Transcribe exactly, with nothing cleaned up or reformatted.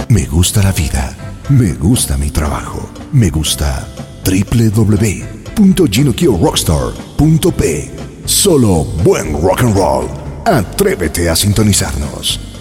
Me gusta la vida. Me gusta mi trabajo. Me gusta w w w punto ginokio rockstar punto p. Solo buen rock and roll. Atrévete a sintonizarnos.